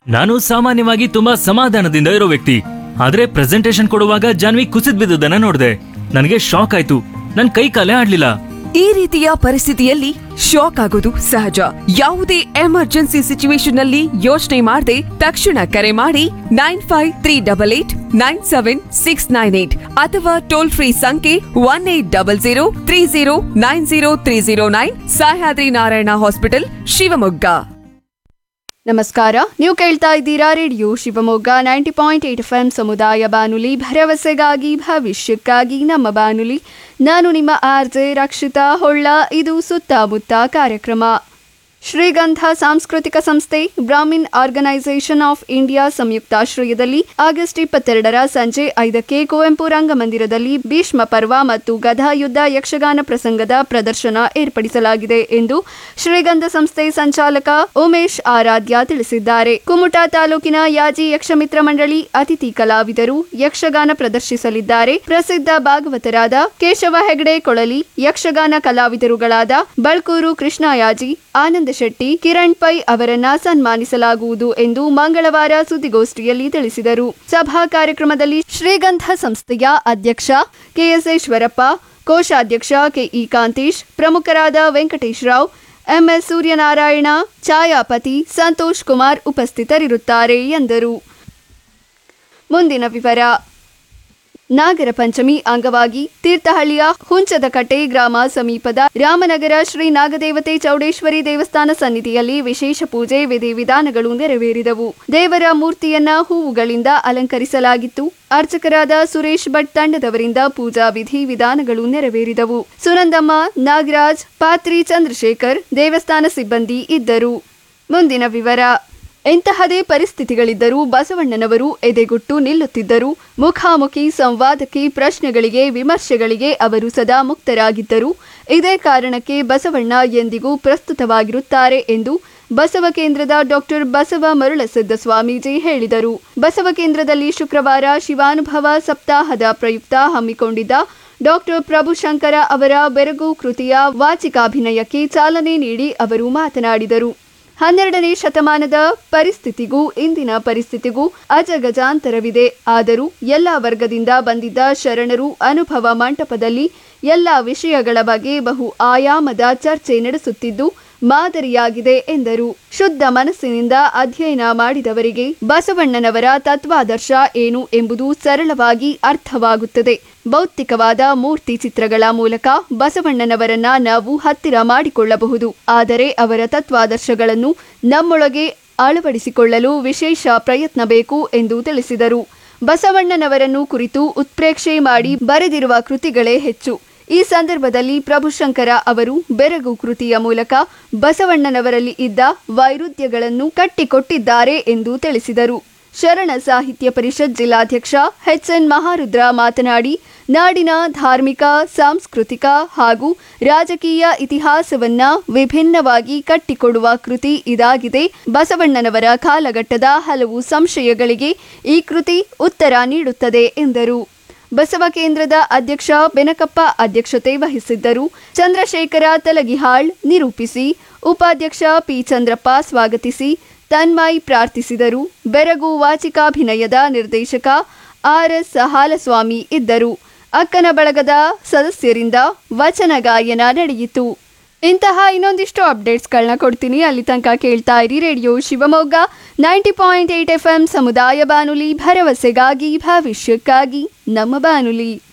ನಾನು ಸಾಮಾನ್ಯವಾಗಿ ತುಂಬಾ ಸಮಾಧಾನದಿಂದ ಇರೋ ವ್ಯಕ್ತಿ. ಆದ್ರೆ ಪ್ರೆಸೆಂಟೇಶನ್ ಕೊಡುವಾಗ ಜಾನ್ವಿ ಕುಸಿದ್ ಬಿದ್ದದನ್ನ ನೋಡ್ದೆ. ನನಗೆ ಶಾಕ್ ಆಯ್ತು. ನನ್ ಕೈ ಕಾಲೇ ಆಡ್ಲಿಲ್ಲ. ಈ ರೀತಿಯ ಪರಿಸ್ಥಿತಿಯಲ್ಲಿ ಶಾಕ್ ಆಗೋದು ಸಹಜ. ಯಾವುದೇ ಎಮರ್ಜೆನ್ಸಿ ಸಿಚುವೇಶನ್ ನಲ್ಲಿ ಯೋಚನೆ ಮಾಡದೆ ತಕ್ಷಣ ಕರೆ ಮಾಡಿ 9538897698 ಅಥವಾ ಟೋಲ್ ಫ್ರೀ ಸಂಖ್ಯೆ 180030903009 ಸಹ್ಯಾದ್ರಿ ನಾರಾಯಣ ಹಾಸ್ಪಿಟಲ್ ಶಿವಮೊಗ್ಗ. ನಮಸ್ಕಾರ, ನೀವು ಕೇಳ್ತಾ ಇದ್ದೀರಾ ರೇಡಿಯೋ ಶಿವಮೊಗ್ಗ 90.8 FM ಸಮುದಾಯ ಬಾನುಲಿ, ಭರವಸೆಗಾಗಿ ಭವಿಷ್ಯಕ್ಕಾಗಿ ನಮ್ಮ ಬಾನುಲಿ. ನಾನು ನಿಮ್ಮ ಆರ್ಜೆ ರಕ್ಷಿತಾ ಹೊಳ್ಳ. ಇದು ಸುತ್ತಮುತ್ತ ಕಾರ್ಯಕ್ರಮ. ಶ್ರೀಗಂಧ ಸಾಂಸ್ಕೃತಿಕ ಸಂಸ್ಥೆ, ಬ್ರಾಹ್ಮಿನ್ ಆರ್ಗನೈಸೇಷನ್ ಆಫ್ ಇಂಡಿಯಾ ಸಂಯುಕ್ತಾಶ್ರಯದಲ್ಲಿ ಆಗಸ್ಟ್ 22 ಸಂಜೆ 5ಕ್ಕೆ ಕುವೆಂಪು ರಂಗಮಂದಿರದಲ್ಲಿ ಭೀಷ್ಮ ಪರ್ವ ಮತ್ತು ಗದಾಯುದ್ಧ ಯಕ್ಷಗಾನ ಪ್ರಸಂಗದ ಪ್ರದರ್ಶನ ಏರ್ಪಡಿಸಲಾಗಿದೆ ಎಂದು ಶ್ರೀಗಂಧ ಸಂಸ್ಥೆ ಸಂಚಾಲಕ ಉಮೇಶ್ ಆರಾಧ್ಯ ತಿಳಿಸಿದ್ದಾರೆ. ಕುಮಟಾ ತಾಲೂಕಿನ ಯಾಜಿ ಯಕ್ಷಮಿತ್ರ ಮಂಡಳಿ ಅತಿಥಿ ಕಲಾವಿದರು ಯಕ್ಷಗಾನ ಪ್ರದರ್ಶಿಸಲಿದ್ದಾರೆ. ಪ್ರಸಿದ್ಧ ಭಾಗವತರಾದ ಕೇಶವ ಹೆಗಡೆ ಕೊಳಲಿ, ಯಕ್ಷಗಾನ ಕಲಾವಿದರುಗಳಾದ ಬಳ್ಕೂರು ಕೃಷ್ಣ ಯಾಜಿ, ಆನಂದ ಶೆಟ್ಟಿ, ಕಿರಣ್ ಪೈ ಅವರನ್ನ ಸನ್ಮಾನಿಸಲಾಗುವುದು ಎಂದು ಮಂಗಳವಾರ ಸುದ್ದಿಗೋಷ್ಠಿಯಲ್ಲಿ ತಿಳಿಸಿದರು. ಸಭಾ ಕಾರ್ಯಕ್ರಮದಲ್ಲಿ ಶ್ರೀಗಂಧ ಸಂಸ್ಥೆಯ ಅಧ್ಯಕ್ಷ ಕೆಎಸ್ಈಶ್ವರಪ್ಪ, ಕೋಶಾಧ್ಯಕ್ಷ ಕೆಇ ಕಾಂತೇಶ್, ಪ್ರಮುಖರಾದ ವೆಂಕಟೇಶ್ ರಾವ್, ಎಂಎಸ್ ಸೂರ್ಯನಾರಾಯಣ, ಛಾಯಾಪತಿ ಸಂತೋಷ್ ಕುಮಾರ್ ಉಪಸ್ಥಿತರಿರುತ್ತಾರೆ ಎಂದರು. ಮುಂದಿನ ವಿವರ. ನಾಗರ ಪಂಚಮಿ ಅಂಗವಾಗಿ ತೀರ್ಥಹಳ್ಳಿಯ ಹುಂಚದಕಟ್ಟೆ ಗ್ರಾಮ ಸಮೀಪದ ರಾಮನಗರ ಶ್ರೀ ನಾಗದೇವತೆ ಚೌಡೇಶ್ವರಿ ದೇವಸ್ಥಾನ ಸನ್ನಿಧಿಯಲ್ಲಿ ವಿಶೇಷ ಪೂಜೆ ವಿಧಿವಿಧಾನಗಳು ನೆರವೇರಿದವು. ದೇವರ ಮೂರ್ತಿಯನ್ನ ಹೂವುಗಳಿಂದ ಅಲಂಕರಿಸಲಾಗಿತ್ತು. ಅರ್ಚಕರಾದ ಸುರೇಶ್ ಭಟ್ ತಂಡದವರಿಂದ ಪೂಜಾ ವಿಧಿವಿಧಾನಗಳು ನೆರವೇರಿದವು. ಸುನಂದಮ್ಮ, ನಾಗರಾಜ್, ಪಾತ್ರಿ, ಚಂದ್ರಶೇಖರ್ ದೇವಸ್ಥಾನ ಸಿಬ್ಬಂದಿ ಇದ್ದರು. ಮುಂದಿನ ವಿವರ. ಎಂತಹದೇ ಪರಿಸ್ಥಿತಿಗಳಿದ್ದರೂ ಬಸವಣ್ಣನವರು ಎದೆಗುಟ್ಟು ನಿಲ್ಲುತ್ತಿದ್ದರು. ಮುಖಾಮುಖಿ ಸಂವಾದಕ್ಕೆ, ಪ್ರಶ್ನೆಗಳಿಗೆ, ವಿಮರ್ಶೆಗಳಿಗೆ ಅವರು ಸದಾ ಮುಕ್ತರಾಗಿದ್ದರು. ಇದೇ ಕಾರಣಕ್ಕೆ ಬಸವಣ್ಣ ಎಂದಿಗೂ ಪ್ರಸ್ತುತವಾಗಿರುತ್ತಾರೆ ಎಂದು ಬಸವ ಕೇಂದ್ರದ ಡಾಕ್ಟರ್ ಬಸವ ಮರುಳಸಿದ್ದ ಸ್ವಾಮೀಜಿ ಹೇಳಿದರು. ಬಸವ ಕೇಂದ್ರದಲ್ಲಿ ಶುಕ್ರವಾರ ಶಿವಾನುಭವ ಸಪ್ತಾಹದ ಪ್ರಯುಕ್ತ ಹಮ್ಮಿಕೊಂಡಿದ್ದ ಡಾಕ್ಟರ್ ಪ್ರಭುಶಂಕರ ಅವರ ಬೆರಗು ಕೃತಿಯ ವಾಚಿಕಾಭಿನಯಕ್ಕೆ ಚಾಲನೆ ನೀಡಿ ಅವರು ಮಾತನಾಡಿದರು. 12ನೇ ಶತಮಾನದ ಪರಿಸ್ಥಿತಿಗೂ ಇಂದಿನ ಪರಿಸ್ಥಿತಿಗೂ ಅಜಗಜಾಂತರವಿದೆ. ಆದರೂ ಎಲ್ಲ ವರ್ಗದಿಂದ ಬಂದಿದ್ದ ಶರಣರು ಅನುಭವ ಮಂಟಪದಲ್ಲಿ ಎಲ್ಲ ವಿಷಯಗಳ ಬಗ್ಗೆ ಬಹು ಆಯಾಮದ ಚರ್ಚೆ ನಡೆಸುತ್ತಿದ್ದು ಮಾದರಿಯಾಗಿದೆ ಎಂದರು. ಶುದ್ಧ ಮನಸ್ಸಿನಿಂದ ಅಧ್ಯಯನ ಮಾಡಿದವರಿಗೆ ಬಸವಣ್ಣನವರ ತತ್ವಾದರ್ಶ ಏನು ಎಂಬುದು ಸರಳವಾಗಿ ಅರ್ಥವಾಗುತ್ತದೆ. ಭೌತಿಕವಾದ ಮೂರ್ತಿ ಚಿತ್ರಗಳ ಮೂಲಕ ಬಸವಣ್ಣನವರನ್ನ ನಾವು ಹತ್ತಿರ ಮಾಡಿಕೊಳ್ಳಬಹುದು. ಆದರೆ ಅವರ ತತ್ವಾದರ್ಶಗಳನ್ನು ನಮ್ಮೊಳಗೆ ಅಳವಡಿಸಿಕೊಳ್ಳಲು ವಿಶೇಷ ಪ್ರಯತ್ನ ಬೇಕು ಎಂದು ತಿಳಿಸಿದರು. ಬಸವಣ್ಣನವರನ್ನು ಕುರಿತು ಉತ್ಪ್ರೇಕ್ಷೆ ಮಾಡಿ ಬರೆದಿರುವ ಕೃತಿಗಳೇ ಹೆಚ್ಚು. ಈ ಸಂದರ್ಭದಲ್ಲಿ ಪ್ರಭುಶಂಕರ ಅವರು ಬೆರಗು ಕೃತಿಯ ಮೂಲಕ ಬಸವಣ್ಣನವರಲ್ಲಿ ಇದ್ದ ವೈರುಧ್ಯಗಳನ್ನು ಕಟ್ಟಿಕೊಟ್ಟಿದ್ದಾರೆ ಎಂದು ತಿಳಿಸಿದರು. ಶರಣ ಸಾಹಿತ್ಯ ಪರಿಷತ್ ಜಿಲ್ಲಾಧ್ಯಕ್ಷ ಎಚ್ಎನ್ ಮಹಾರುದ್ರ ಮಾತನಾಡಿ, ನಾಡಿನ ಧಾರ್ಮಿಕ, ಸಾಂಸ್ಕೃತಿಕ ಹಾಗೂ ರಾಜಕೀಯ ಇತಿಹಾಸವನ್ನ ವಿಭಿನ್ನವಾಗಿ ಕಟ್ಟಿಕೊಡುವ ಕೃತಿ ಇದಾಗಿದೆ. ಬಸವಣ್ಣನವರ ಕಾಲಘಟ್ಟದ ಹಲವು ಸಂಶಯಗಳಿಗೆ ಈ ಕೃತಿ ಉತ್ತರ ನೀಡುತ್ತದೆ ಎಂದರು. ಬಸವ ಕೇಂದ್ರದ ಅಧ್ಯಕ್ಷ ಬೆನಕಪ್ಪ ಅಧ್ಯಕ್ಷತೆ ವಹಿಸಿದ್ದರು. ಚಂದ್ರಶೇಖರ ತಲಗಿಹಾಳ್ ನಿರೂಪಿಸಿ, ಉಪಾಧ್ಯಕ್ಷ ಪಿ ಚಂದ್ರಪ್ಪ ಸ್ವಾಗತಿಸಿ, ತನ್ಮಯ್ ಪ್ರಾರ್ಥಿಸಿದರು. ಬೆರಗು ವಾಚಿಕಾಭಿನಯದ ನಿರ್ದೇಶಕ ಆರ್ಎಸ್ ಹಾಲಸ್ವಾಮಿ ಇದ್ದರು. ಅಕ್ಕನ ಬಳಗದ ಸದಸ್ಯರಿಂದ ವಚನ ಗಾಯನ ನಡೆಯಿತು. ಇಂತಹ ಇನ್ನೊಂದಿಷ್ಟು ಅಪ್ಡೇಟ್ಸ್ಗಳನ್ನ ಕೊಡ್ತೀನಿ. ಅಲ್ಲಿ ತನಕ ಕೇಳ್ತಾ ಇರಿ ರೇಡಿಯೋ ಶಿವಮೊಗ್ಗ 90.8 FM ಸಮುದಾಯ ಬಾನುಲಿ, ಭರವಸೆಗಾಗಿ ಭವಿಷ್ಯಕ್ಕಾಗಿ ನಮ್ಮ ಬಾನುಲಿ.